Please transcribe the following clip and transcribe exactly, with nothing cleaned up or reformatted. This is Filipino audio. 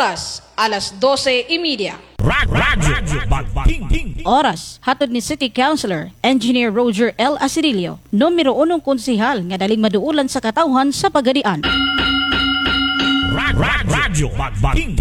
Oras, alas dose y media. Oras, hatod ni City Councilor Engineer Roger L. Asirilio, numero unong konsihal nga daling maduulan sa katawhan sa Pagadian.